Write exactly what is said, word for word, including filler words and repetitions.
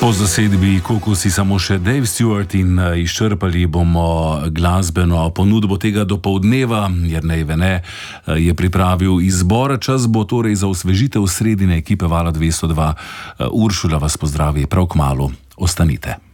Po zasedbi Kokosi samo še Dave Stewart in izčrpali bomo glasbeno ponudbo tega dopoldneva. Jernej Vene je pripravil izbor. Čas bo torej za osvežitev sredine ekipe Vala dvesto dva. Uršula vas pozdravi prav kmalu. Ostanite.